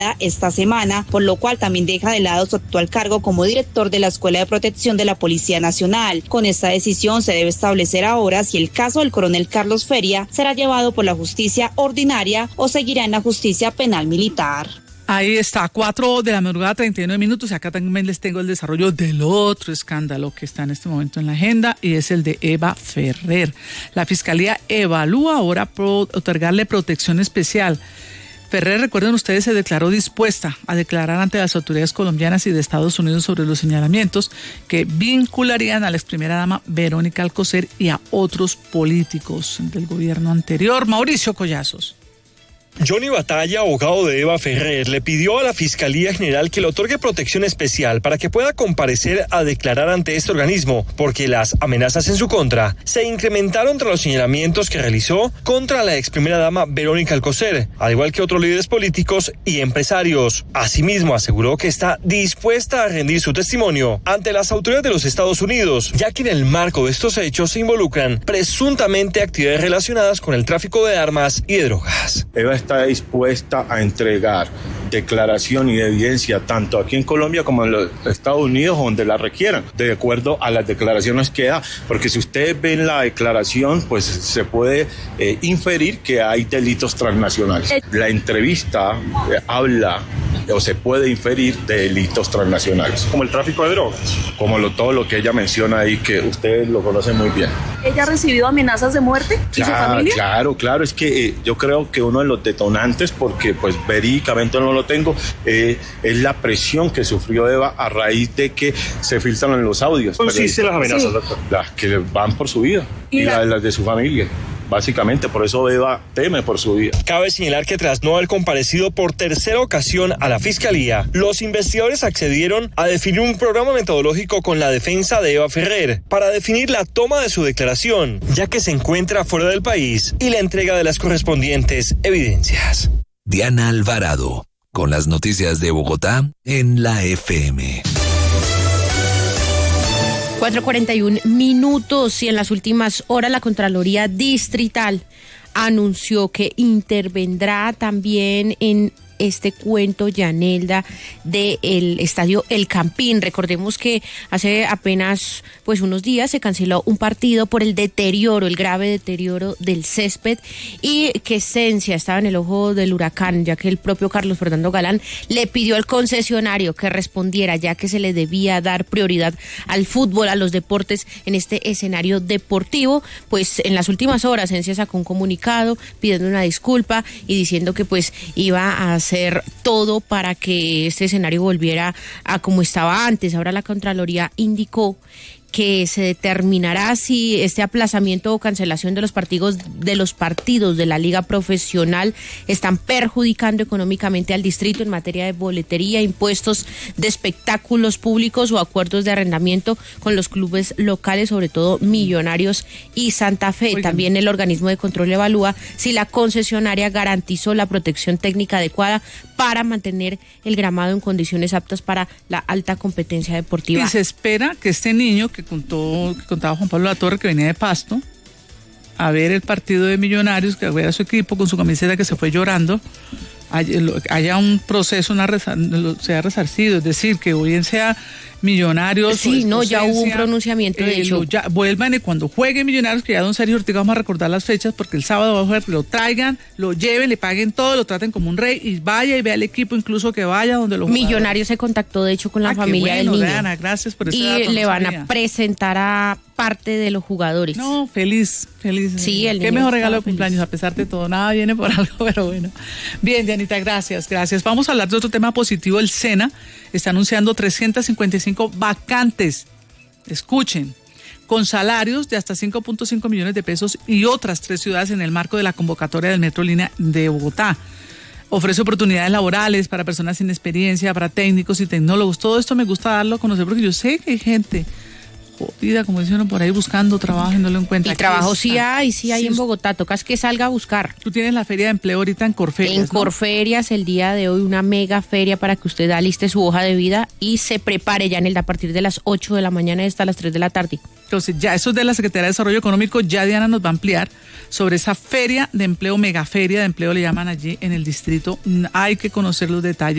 esta semana, por lo cual también deja de lado su actual cargo como director de la Escuela de Protección de la Policía Nacional. Con esta decisión se debe establecer ahora si el caso del coronel Carlos Feria será llevado por la justicia ordinaria o seguirá en la justicia penal militar. Ahí está, 4 de la madrugada, 39 minutos. Acá también les tengo el desarrollo del otro escándalo que está en este momento en la agenda, y es el de Eva Ferrer. La Fiscalía evalúa ahora otorgarle protección especial. Ferrer, recuerden ustedes, se declaró dispuesta a declarar ante las autoridades colombianas y de Estados Unidos sobre los señalamientos que vincularían a la ex primera dama Verónica Alcocer y a otros políticos del gobierno anterior. Mauricio Collazos. Johnny Batalla, abogado de Eva Ferrer, le pidió a la Fiscalía General que le otorgue protección especial para que pueda comparecer a declarar ante este organismo, porque las amenazas en su contra se incrementaron tras los señalamientos que realizó contra la ex primera dama Verónica Alcocer, al igual que otros líderes políticos y empresarios. Asimismo, aseguró que está dispuesta a rendir su testimonio ante las autoridades de los Estados Unidos, ya que en el marco de estos hechos se involucran presuntamente actividades relacionadas con el tráfico de armas y de drogas. Eva está dispuesta a entregar declaración y evidencia tanto aquí en Colombia como en los Estados Unidos, donde la requieran, de acuerdo a las declaraciones que da, porque si ustedes ven la declaración, pues se puede inferir que hay delitos transnacionales. La entrevista habla o se puede inferir de delitos transnacionales. Como el tráfico de drogas. Como todo lo que ella menciona ahí, que ustedes lo conocen muy bien. ¿Ella ha recibido amenazas de muerte? ¿Y su familia? Claro, es que yo creo que uno de los detonantes, porque pues verídicamente no lo tengo, es la presión que sufrió Eva a raíz de que se filtran los audios. ¿Consisten las amenazas, doctor? Las que van por su vida y las de su familia. Básicamente, por eso Eva teme por su vida. Cabe señalar que tras no haber comparecido por tercera ocasión a la Fiscalía, los investigadores accedieron a definir un programa metodológico con la defensa de Eva Ferrer para definir la toma de su declaración, ya que se encuentra fuera del país, y la entrega de las correspondientes evidencias. Diana Alvarado, con las noticias de Bogotá en la FM. 4:41 y en las últimas horas la Contraloría Distrital anunció que intervendrá también en este cuento, Yanelda, del estadio El Campín. Recordemos que hace apenas unos días se canceló un partido por el grave deterioro del césped, y que Esencia estaba en el ojo del huracán, ya que el propio Carlos Fernando Galán le pidió al concesionario que respondiera, ya que se le debía dar prioridad al fútbol, a los deportes en este escenario deportivo. Pues en las últimas horas Esencia sacó un comunicado pidiendo una disculpa y diciendo que iba a hacer todo para que este escenario volviera a como estaba antes. Ahora la Contraloría indicó que se determinará si este aplazamiento o cancelación de los partidos de la Liga Profesional están perjudicando económicamente al distrito en materia de boletería, impuestos de espectáculos públicos o acuerdos de arrendamiento con los clubes locales, sobre todo Millonarios y Santa Fe. Oigan. También el organismo de control evalúa si la concesionaria garantizó la protección técnica adecuada para mantener el gramado en condiciones aptas para la alta competencia deportiva. Y se espera que este niño que contaba Juan Pablo Latorre, que venía de Pasto a ver el partido de Millonarios, que ver a su equipo con su camiseta, que se fue llorando, haya un proceso, sea resarcido, es decir, que hoy en sea Millonarios. Sí, ya hubo un pronunciamiento, de hecho. Vuelvan, y cuando juegue Millonarios, que ya don Sergio Ortega, vamos a recordar las fechas, porque el sábado va a jugar, lo traigan, lo lleven, le paguen todo, lo traten como un rey, y vaya y vea al equipo, incluso que vaya donde lo juega. Millonarios se contactó, de hecho, con la familia del niño. Diana, gracias por ese dato. Y le van a presentar a parte de los jugadores. No, feliz. Sí, el niño. Qué mejor regalo de cumpleaños, a pesar de todo. Nada viene por algo, pero bueno. Bien, Dianita, gracias. Vamos a hablar de otro tema positivo. El SENA está anunciando 355 vacantes. Escuchen, con salarios de hasta 5.5 millones de pesos, y otras 3 ciudades en el marco de la convocatoria del Metrolínea de Bogotá. Ofrece oportunidades laborales para personas sin experiencia, para técnicos y tecnólogos. Todo esto me gusta darlo a conocer porque yo sé que hay gente jodida, como dicen por ahí, buscando trabajo y no lo encuentra. Y trabajo sí hay en Bogotá, tocas que salga a buscar. Tú tienes la feria de empleo ahorita en Corferias, En Corferias, el día de hoy, una mega feria para que usted aliste su hoja de vida y se prepare, Yanelda, a partir de las 8 de la mañana hasta las 3 de la tarde. Entonces, ya eso es de la Secretaría de Desarrollo Económico, ya Diana nos va a ampliar sobre esa feria de empleo, megaferia de empleo le llaman allí en el distrito. Hay que conocer los detalles.